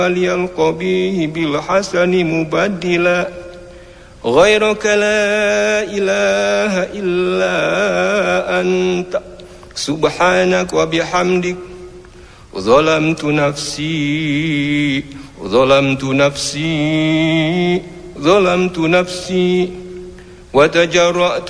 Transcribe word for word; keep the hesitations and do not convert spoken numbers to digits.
القبيح بالحسن مبدلا غيرك لا إله إلا أنت سبحانك وبحمدك ظلمت نفسي ظلمت نفسي ظلمت نفسي وتجرأت